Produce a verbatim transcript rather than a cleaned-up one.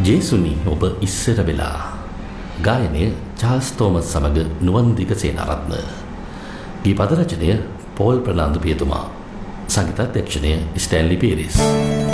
ජේසුනි ඔබ ඉස්සර වෙලා ගායනය චාල්ස් තෝමස් සමග නුවන්දික සේනාරත්න. ගීපද රචනය පෝල් ප්‍රනාන්දු පියතුමා. සංගීතාධ්‍යක්ෂණය ස්ටැන්ලි පීරිස්.